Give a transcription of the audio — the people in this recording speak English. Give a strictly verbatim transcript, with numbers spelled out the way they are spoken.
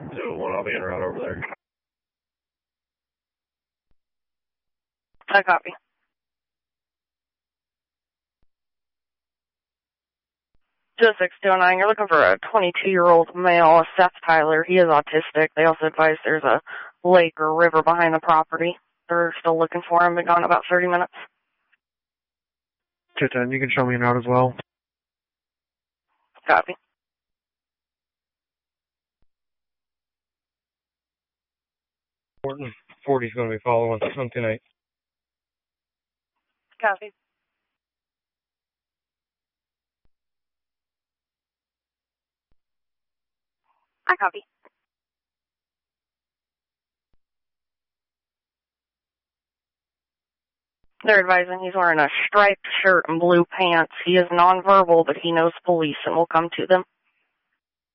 zero one, I'll be en route over there. I copy. Two six two nine, you're looking for a twenty-two-year-old male, Seth Tyler. He is autistic. They also advise there's a lake or river behind the property. They're still looking for him. Been gone about thirty minutes. two ten, you can show me an out as well. Copy. forty's going to be following on tonight. Copy. I copy. They're advising he's wearing a striped shirt and blue pants. He is nonverbal, but he knows police and will come to them.